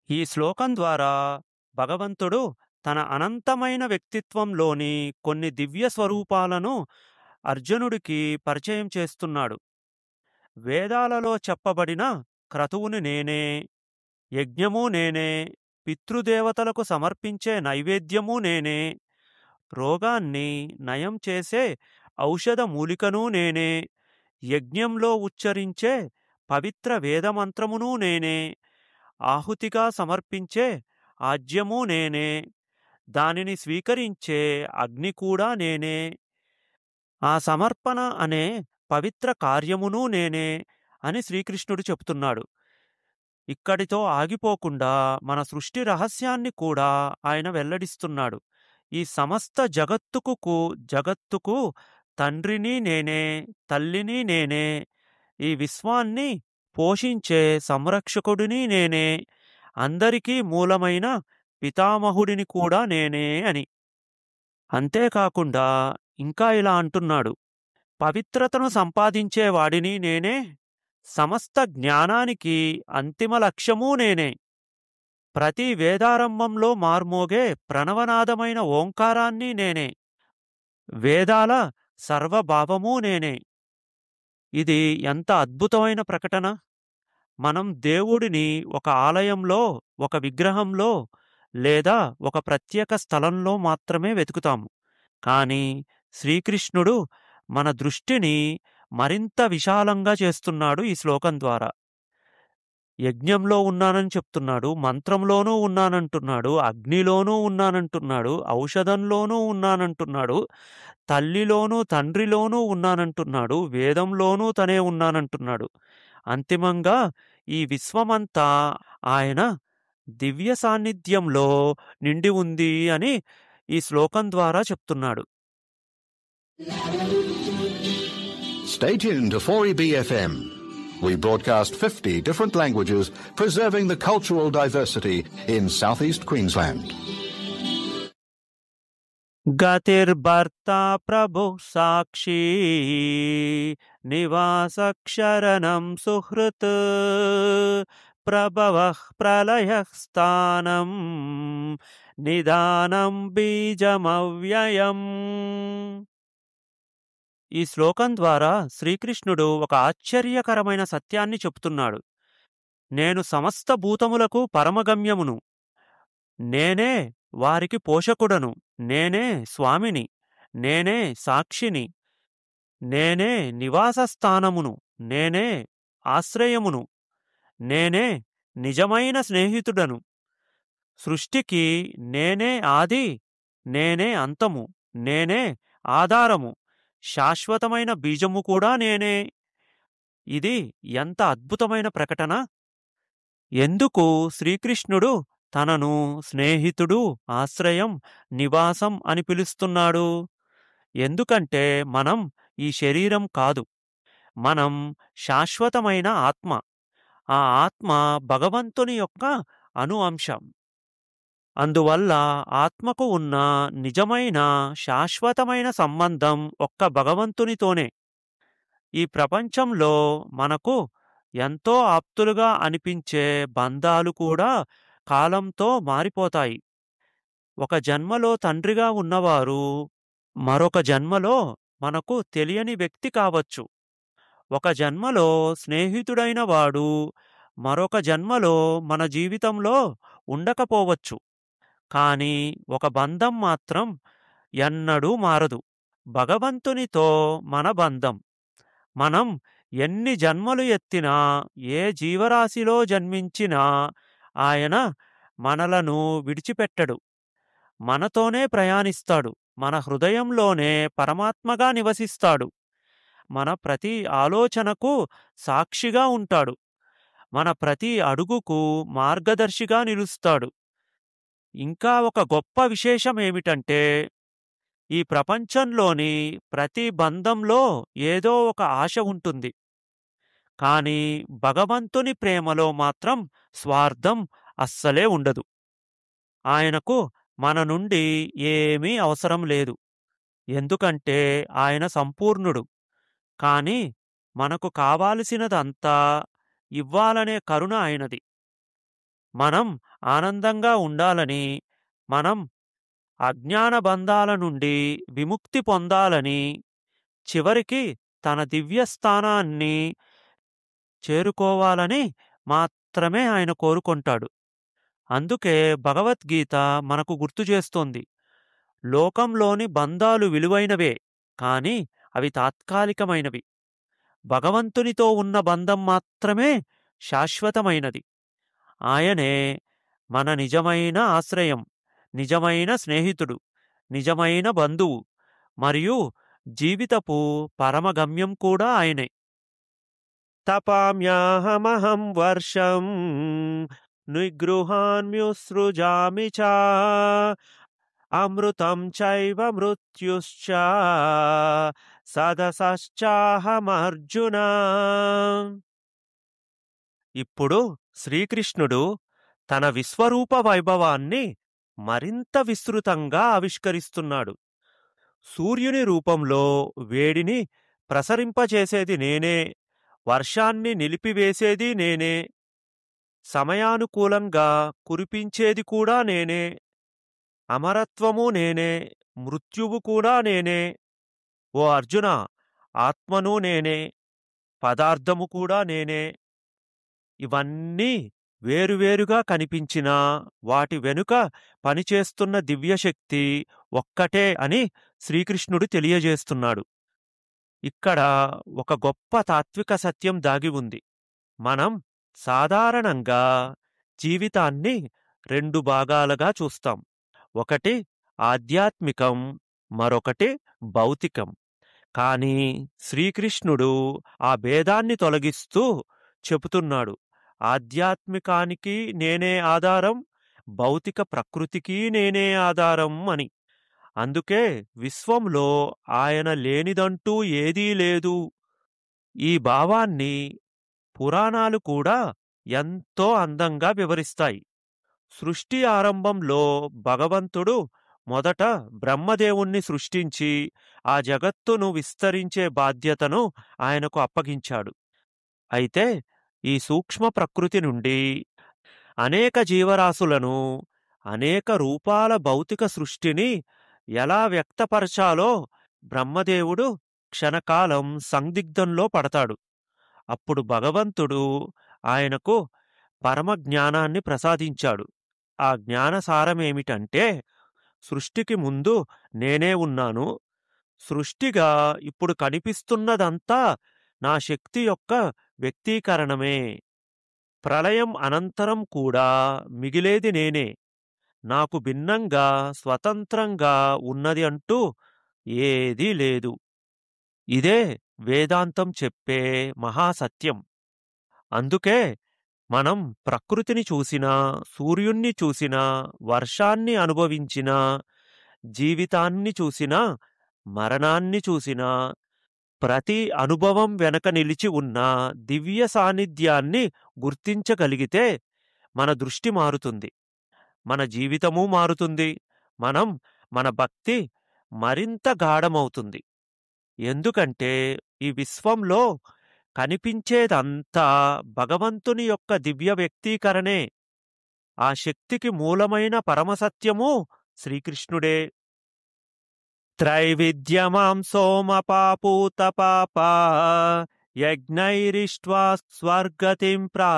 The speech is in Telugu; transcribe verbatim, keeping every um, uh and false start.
ఈ శ్లోకం ద్వారా భగవంతుడు తన అనంతమైన వ్యక్తిత్వంలోని కొన్ని దివ్య స్వరూపాలను అర్జునుడికి పరిచయం చేస్తున్నాడు. వేదాలలో చెప్పబడిన క్రతువుని నేనే, యజ్ఞము నేనే, పితృదేవతలకు సమర్పించే నైవేద్యము నేనే, రోగాన్ని నయం చేసే ఔషధ మూలికను నేనే, యజ్ఞంలో ఉచ్చరించే పవిత్ర వేదమంత్రమును నేనే, ఆహుతిగా సమర్పించే ఆజ్యము నేనే, దానిని స్వీకరించే అగ్ని కూడా నేనే, ఆ సమర్పణ అనే పవిత్ర కార్యమును నేనే అని శ్రీకృష్ణుడు చెప్తున్నాడు. ఇక్కడితో ఆగిపోకుండా మన సృష్టి రహస్యాన్ని కూడా ఆయన వెల్లడిస్తున్నాడు. ఈ సమస్త జగత్తుకు కు- జగత్తుకు తండ్రిని నేనే, తల్లిని నేనే, ఈ విశ్వాన్ని పోషించే సంరక్షకుడిని నేనే, అందరికీ మూలమైన పితామహుడిని కూడా నేనే అని. అంతేకాకుండా ఇంకా ఇలా అంటున్నాడు, పవిత్రతను సంపాదించే వాడిని నేనే, సమస్త జ్ఞానానికి అంతిమ లక్ష్యమూ నేనే, ప్రతి వేదారంభంలో మార్మోగే ప్రణవనాదమైన ఓంకారాన్ని నేనే, వేదాల సర్వభావమూ నేనే. ఇది ఎంత అద్భుతమైన ప్రకటన! మనం దేవుడిని ఒక ఆలయంలో, ఒక విగ్రహంలో లేదా ఒక ప్రత్యేక స్థలంలో మాత్రమే వెతుకుతాము. కానీ శ్రీకృష్ణుడు మన దృష్టిని మరింత విశాలంగా చేస్తున్నాడు ఈ శ్లోకం ద్వారా. యజ్ఞంలో ఉన్నానని చెప్తున్నాడు, మంత్రంలోనూ ఉన్నానంటున్నాడు, అగ్నిలోనూ ఉన్నానంటున్నాడు, ఔషధంలోనూ ఉన్నానంటున్నాడు, తల్లిలోనూ తండ్రిలోనూ ఉన్నానంటున్నాడు, వేదంలోనూ తనే ఉన్నానంటున్నాడు. అంతిమంగా ఈ విశ్వమంతా ఆయన దివ్య సాన్నిధ్యంలో నిండి ఉంది అని ఈ శ్లోకం ద్వారా చెప్తున్నాడు. Stay tuned to four E B F M. We broadcast fifty different languages, preserving the cultural diversity in southeast Queensland. గతిర్భర్తా ప్రభు సాక్షి నివాసక్షరణం సుహృత్ ప్రభవః ప్రళయః స్థానం నిదానం బీజమవ్యయం. ఈ శ్లోకం ద్వారా శ్రీకృష్ణుడు ఒక ఆశ్చర్యకరమైన సత్యాన్ని చెప్తున్నాడు. నేను సమస్త భూతములకు పరమగమ్యమును, నేనే వారికి పోషకుడను, నేనే స్వామిని, నేనే సాక్షిని, నేనే నివాస స్థానమును, నేనే ఆశ్రయమును, నేనే నిజమైన స్నేహితుడను, సృష్టికి నేనే ఆది, నేనే అంతము, నేనే ఆధారము, శాశ్వతమైన బీజము కూడా నేనే. ఇది ఎంత అద్భుతమైన ప్రకటన! ఎందుకు శ్రీకృష్ణుడు తనను స్నేహితుడు, ఆశ్రయం, నివాసం అని పిలుస్తున్నాడు? ఎందుకంటే మనం ఈ శరీరం కాదు, మనం శాశ్వతమైన ఆత్మ. ఆ ఆత్మ భగవంతుని యొక్క అణు అంశం. అందువల్ల ఆత్మకు ఉన్న నిజమైన శాశ్వతమైన సంబంధం ఒక్క భగవంతునితోనే. ఈ ప్రపంచంలో మనకు ఎంతో ఆప్తులుగా అనిపించే బంధాలు కూడా కాలంతో మారిపోతాయి. ఒక జన్మలో తండ్రిగా ఉన్నవారు మరొక జన్మలో మనకు తెలియని వ్యక్తి కావచ్చు. ఒక జన్మలో స్నేహితుడైన వాడు మరొక జన్మలో మన జీవితంలో ఉండకపోవచ్చు. కానీ ఒక బంధం మాత్రం ఎన్నడూ మారదు, భగవంతునితో మన బంధం. మనం ఎన్ని జన్మలు ఎత్తినా, ఏ జీవరాశిలో జన్మించినా ఆయన మనలను విడిచిపెట్టడు, మనతోనే ప్రయాణిస్తాడు, మన హృదయంలోనే పరమాత్మగా నివసిస్తాడు, మన ప్రతి ఆలోచనకు సాక్షిగా ఉంటాడు, మన ప్రతి అడుగుకు మార్గదర్శిగా నిలుస్తాడు. ఇంకా ఒక గొప్ప విశేషమేమిటంటే, ఈ ప్రపంచంలోని ప్రతి బంధంలో ఏదో ఒక ఆశ ఉంటుంది. కానీ భగవంతుని ప్రేమలో మాత్రం స్వార్థం అస్సలే ఉండదు. ఆయనకు మన నుండి ఏమీ అవసరం లేదు, ఎందుకంటే ఆయన సంపూర్ణుడు. కానీ మనకు కావాల్సినదంతా ఇవ్వాలనే కరుణ ఆయనది. మనం ఆనందంగా ఉండాలని, మనం అజ్ఞాన బంధాల నుండి విముక్తి పొందాలని, చివరికి తన దివ్య స్థానాన్ని చేరుకోవాలని మాత్రమే ఆయన కోరుకొంటాడు. అందుకే భగవద్గీత మనకు గుర్తు చేస్తోంది, లోకంలోని బంధాలు విలువైనవే, కానీ అవి తాత్కాలికమైనవి. భగవంతునితో ఉన్న బంధం మాత్రమే శాశ్వతమైనది. ఆయనే మన నిజమైన ఆశ్రయం, నిజమైన స్నేహితుడు, నిజమైన బంధువు, మరియు జీవితపు పరమగమ్యం కూడా ఆయనే. తపామ్యాహమహం వర్షం నిగృహాన్మ్యుసృజామి చ అమృతం చైవ మృత్యుశ్చ సదసశ్చాహమర్జున. ఇప్పుడు శ్రీకృష్ణుడు తన విశ్వరూప వైభవాన్ని మరింత విస్తృతంగా ఆవిష్కరిస్తున్నాడు. సూర్యుని రూపంలో వేడిని ప్రసరింపచేసేది నేనే, వర్షాన్ని నిలిపివేసేది నేనే, సమయానుకూలంగా కురిపించేది కూడా నేనే, అమరత్వము నేనే, మృత్యువు కూడా నేనే. ఓ అర్జున, ఆత్మను నేనే, పదార్థము కూడా నేనే. ఇవన్నీ వేరువేరుగా కనిపించినా వాటి వెనుక పనిచేస్తున్న దివ్యశక్తి ఒక్కటే అని శ్రీకృష్ణుడు తెలియజేస్తున్నాడు. ఇక్కడ ఒక గొప్ప తాత్విక సత్యం దాగి ఉంది. మనం సాధారణంగా జీవితాన్ని రెండు భాగాలుగా చూస్తాం. ఒకటి ఆధ్యాత్మికం, మరొకటి భౌతికం. కానీ శ్రీకృష్ణుడు ఆ భేదాన్ని తొలగిస్తూ చెబుతున్నాడు, ఆధ్యాత్మికానికి నేనే ఆధారం, భౌతిక ప్రకృతికి నేనే ఆధారం అని. అందుకే విశ్వంలో ఆయన లేనిదంటూ ఏదీ లేదు. ఈ భావాన్ని పురాణాలు కూడా ఎంతో అందంగా వివరిస్తాయి. సృష్టి ఆరంభంలో భగవంతుడు మొదట బ్రహ్మదేవుణ్ణి సృష్టించి ఆ జగత్తును విస్తరించే బాధ్యతను ఆయనకు అప్పగించాడు. అయితే ఈ సూక్ష్మ ప్రకృతి నుండి అనేక జీవరాశులను, అనేక రూపాల భౌతిక సృష్టిని ఎలా వ్యక్తపరచాలో బ్రహ్మదేవుడు క్షణకాలం సందిగ్ధంలో పడతాడు. అప్పుడు భగవంతుడు ఆయనకు పరమ జ్ఞానాన్ని ప్రసాదించాడు. ఆ జ్ఞానసారమేమిటంటే, సృష్టికి ముందు నేనే ఉన్నాను, సృష్టిగా ఇప్పుడు కనిపిస్తున్నదంతా నా శక్తి యొక్క వ్యక్తీకరణమే, ప్రళయం అనంతరం కూడా మిగిలేది నేనే, నాకు భిన్నంగా స్వతంత్రంగా ఉన్నది అంటూ ఏదీ లేదు. ఇదే వేదాంతం చెప్పే మహాసత్యం. అందుకే మనం ప్రకృతిని చూసినా, సూర్యుణ్ణి చూసినా, వర్షాన్ని అనుభవించినా, జీవితాన్ని చూసినా, మరణాన్ని చూసినా, ప్రతి అనుభవం వెనక నిలిచి ఉన్న దివ్య సాన్నిధ్యాన్ని గుర్తించగలిగితే మన దృష్టి మారుతుంది, మన జీవితము మారుతుంది, మనం మన భక్తి మరింత గాఢమవుతుంది. ఎందుకంటే ఈ విశ్వంలో కనిపించేదంతా భగవంతుని యొక్క దివ్య వ్యక్తీకరణే. ఆ శక్తికి మూలమైన పరమసత్యము శ్రీకృష్ణుడే. త్రైవిద్యమాం సోమపాపూత పాప యజ్ఞైరిష్ట్వా స్వర్గతిం ప్రా